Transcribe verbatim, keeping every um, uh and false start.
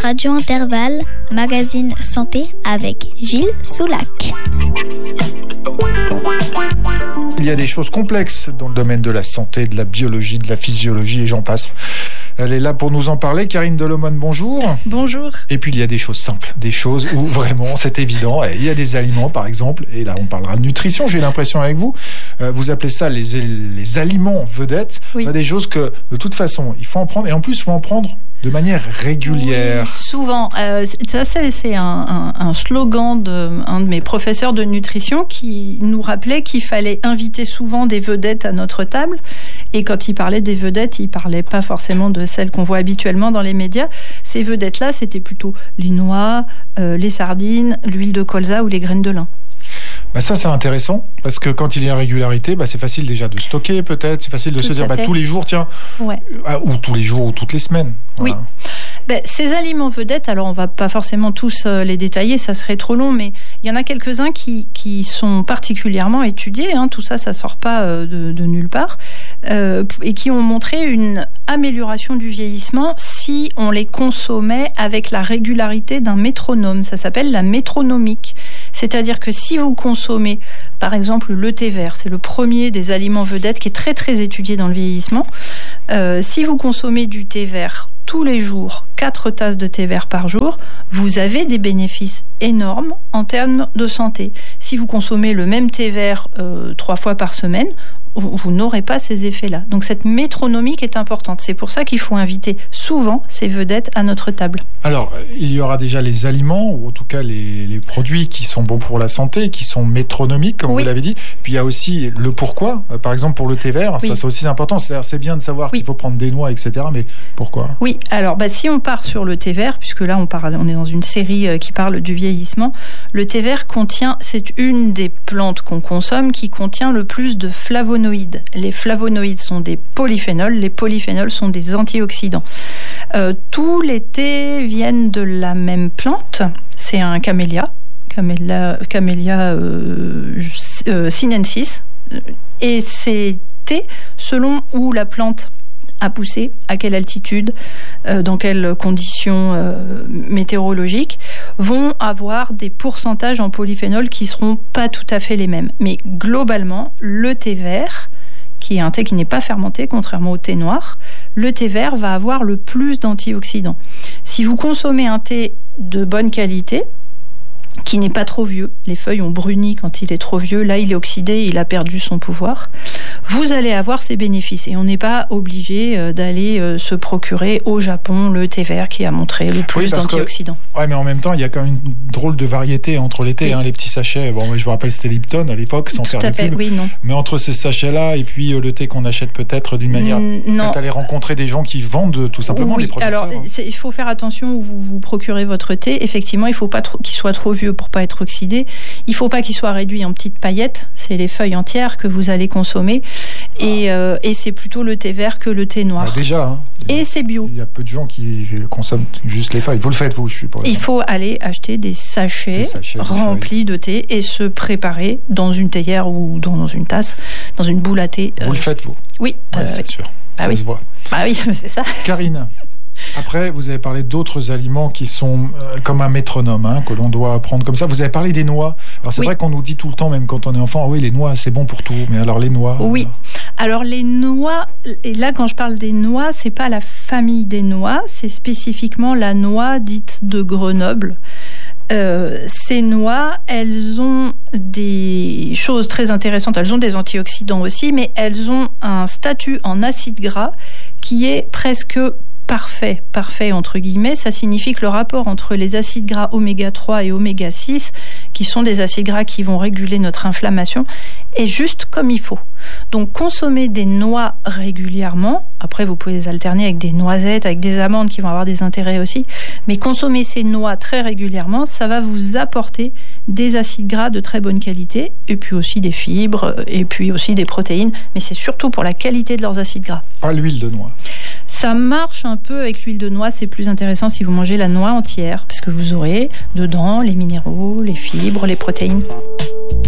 Radio Intervalle, magazine santé avec Gilles Soulac. Il y a des choses complexes dans le domaine de la santé, de la biologie, de la physiologie et j'en passe. Elle est là pour nous en parler. Karine Delomone, bonjour. Bonjour. Et puis il y a des choses simples, des choses où vraiment c'est évident. Il y a des aliments par exemple, et là on parlera de nutrition, j'ai l'impression avec vous. Euh, vous appelez ça les, les aliments vedettes. Oui. Il y a des choses que de toute façon il faut en prendre, et en plus il faut en prendre de manière régulière. Oui, souvent. Euh, ça, c'est, c'est un, un, un slogan d'un de mes professeurs de nutrition qui nous rappelait qu'il fallait inviter souvent des vedettes à notre table. Et quand il parlait des vedettes, il parlait pas forcément de celles qu'on voit habituellement dans les médias. Ces vedettes-là, c'était plutôt les noix, euh, les sardines, l'huile de colza ou les graines de lin. Bah ça c'est intéressant parce que quand il y a régularité, bah c'est facile déjà de stocker peut-être, c'est facile de Tout se dire bah, tous les jours tiens, ouais. ou tous les jours ou toutes les semaines. Voilà. Oui. Ben, ces aliments vedettes, alors on va pas forcément tous euh, les détailler, ça serait trop long, mais il y en a quelques-uns qui, qui sont particulièrement étudiés, hein, tout ça, ça sort pas euh, de, de nulle part, euh, et qui ont montré une amélioration du vieillissement si on les consommait avec la régularité d'un métronome. Ça s'appelle la métronomique. C'est-à-dire que si vous consommez, par exemple, le thé vert, c'est le premier des aliments vedettes qui est très très étudié dans le vieillissement. Euh, si vous consommez du thé vert tous les jours, quatre tasses de thé vert par jour, vous avez des bénéfices énormes en termes de santé. Si vous consommez le même thé vert euh, trois fois par semaine, vous, vous n'aurez pas ces effets-là. Donc cette métronomique est importante. C'est pour ça qu'il faut inviter souvent ces vedettes à notre table. Alors, il y aura déjà les aliments, ou en tout cas les, les produits qui sont bons pour la santé, qui sont métronomiques, comme oui. vous l'avez dit. Puis il y a aussi le pourquoi. Par exemple, pour le thé vert, oui. ça c'est aussi important. C'est-à-dire, c'est bien de savoir oui. qu'il faut prendre des noix, et cetera. Mais pourquoi ? Oui, alors bah, si on part sur le thé vert, puisque là on, parle, on est dans une série qui parle du vieillissement, le thé vert contient, c'est une des plantes qu'on consomme qui contient le plus de flavonoïdes. Les flavonoïdes sont des polyphénols, les polyphénols sont des antioxydants. Euh, tous les thés viennent de la même plante, c'est un camélia, camélia, camélia euh, euh, sinensis, et ces thés, selon où la plante a poussé, à quelle altitude, euh, dans quelles conditions euh, météorologiques, vont avoir des pourcentages en polyphénol qui seront pas tout à fait les mêmes. Mais globalement, le thé vert, qui est un thé qui n'est pas fermenté, contrairement au thé noir, le thé vert va avoir le plus d'antioxydants. Si vous consommez un thé de bonne qualité, qui n'est pas trop vieux, les feuilles ont bruni quand il est trop vieux, là il est oxydé, il a perdu son pouvoir, vous allez avoir ces bénéfices. Et on n'est pas obligé d'aller se procurer au Japon le thé vert qui a montré le plus oui, d'antioxydants. Oui, mais en même temps, il y a quand même une drôle de variété entre les thés, oui. hein, les petits sachets. Bon, je me rappelle, c'était Lipton à l'époque, sans Tout faire à de fait, pub. Oui, non. Mais entre ces sachets-là et puis le thé qu'on achète peut-être d'une manière... N- non. Peut-être aller rencontrer des gens qui vendent tout simplement oui. les producteurs. Alors, c'est, il faut faire attention où vous, vous procurez votre thé. Effectivement, il ne faut pas trop, qu'il soit trop vieux pour ne pas être oxydé. Il ne faut pas qu'il soit réduit en petites paillettes. C'est les feuilles entières que vous allez consommer. Et, euh, et c'est plutôt le thé vert que le thé noir. Bah déjà. Hein, et c'est bio. Il y a peu de gens qui consomment juste les feuilles. Vous le faites, vous, je suis pas. Il faut aller acheter des sachets, des sachets remplis de thé et se préparer dans une théière ou dans une tasse, dans une boule à thé. Vous euh... le faites, vous ? Oui. Ouais, euh, c'est sûr. Bah ça oui. se voit. Bah oui, c'est ça. Karine. Après, vous avez parlé d'autres aliments qui sont euh, comme un métronome, hein, que l'on doit prendre comme ça. Vous avez parlé des noix. Alors, c'est oui. vrai qu'on nous dit tout le temps, même quand on est enfant, ah oui, les noix, c'est bon pour tout. Mais alors, les noix... Oui. Euh... Alors, les noix, et là, quand je parle des noix, c'est pas la famille des noix, c'est spécifiquement la noix dite de Grenoble. Euh, ces noix, elles ont des choses très intéressantes. Elles ont des antioxydants aussi, mais elles ont un statut en acide gras qui est presque parfait, parfait entre guillemets. Ça signifie que le rapport entre les acides gras oméga trois et oméga six, qui sont des acides gras qui vont réguler notre inflammation, est juste comme il faut. Donc consommer des noix régulièrement, après vous pouvez les alterner avec des noisettes, avec des amandes qui vont avoir des intérêts aussi, mais consommer ces noix très régulièrement, ça va vous apporter des acides gras de très bonne qualité, et puis aussi des fibres, et puis aussi des protéines, mais c'est surtout pour la qualité de leurs acides gras. Pas l'huile de noix. Ça marche un peu avec l'huile de noix, c'est plus intéressant si vous mangez la noix entière, parce que vous aurez dedans les minéraux, les fibres, les protéines.